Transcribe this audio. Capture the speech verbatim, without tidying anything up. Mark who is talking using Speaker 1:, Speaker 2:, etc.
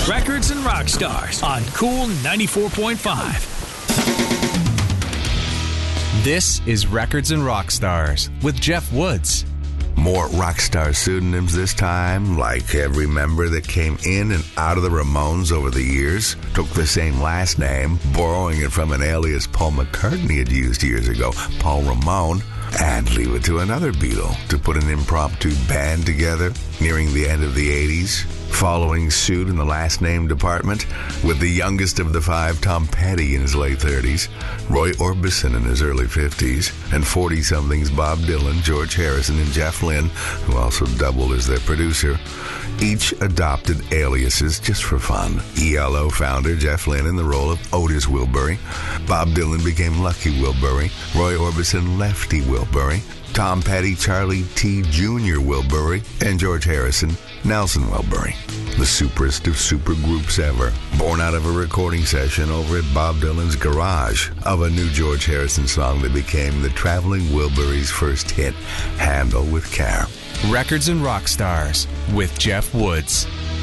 Speaker 1: Records and Rock Stars on Cool ninety-four point five.
Speaker 2: This is Records and Rock Stars with Jeff Woods.
Speaker 3: More rock star pseudonyms this time, like every member that came in and out of the Ramones over the years took the same last name, borrowing it from an alias Paul McCartney had used years ago, Paul Ramone. And leave it to another Beatle to put an impromptu band together nearing the end of the eighties, following suit in the last name department with the youngest of the five, Tom Petty, in his late thirties, Roy Orbison in his early fifties, and forty-somethings Bob Dylan, George Harrison, and Jeff Lynne, who also doubled as their producer. Each adopted aliases just for fun. E L O founder Jeff Lynne in the role of Otis Wilbury. Wilbury. Bob Dylan became Lucky Wilbury. Roy Orbison, Lefty Wilbury. Tom Petty, Charlie T. Junior Wilbury. And George Harrison, Nelson Wilbury. The superest of supergroups ever. Born out of a recording session over at Bob Dylan's garage of a new George Harrison song that became the Traveling Wilburys' first hit, Handle with Care.
Speaker 2: Records and Rock Stars with Jeff Woods.